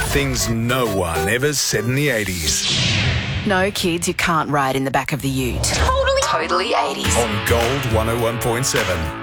Things no one ever said in the 80s. No, kids, you can't ride in the back of the ute. Totally 80s. On Gold 101.7.